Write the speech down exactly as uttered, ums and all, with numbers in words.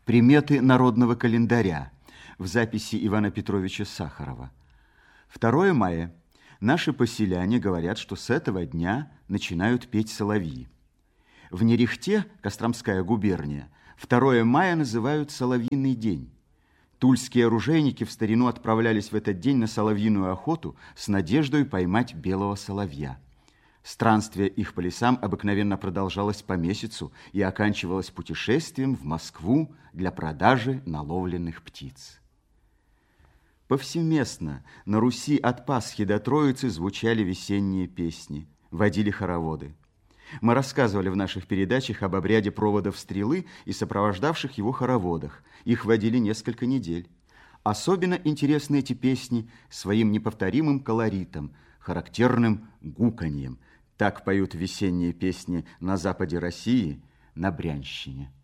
Приметы народного календаря в записи Ивана Петровича Сахарова. второе мая. Наши поселяне говорят, что с этого дня начинают петь соловьи. В Нерехте, Костромская губерния, второе мая называют соловьиный день. Тульские оружейники в старину отправлялись в этот день на соловьиную охоту с надеждой поймать белого соловья. Странствие их по лесам обыкновенно продолжалось по месяцу и оканчивалось путешествием в Москву для продажи наловленных птиц. Повсеместно на Руси от Пасхи до Троицы звучали весенние песни, водили хороводы. Мы рассказывали в наших передачах об обряде проводов стрелы и сопровождавших его хороводах. Их водили несколько недель. Особенно интересны эти песни своим неповторимым колоритом, характерным гуканьем. Так поют весенние песни на западе России, на Брянщине.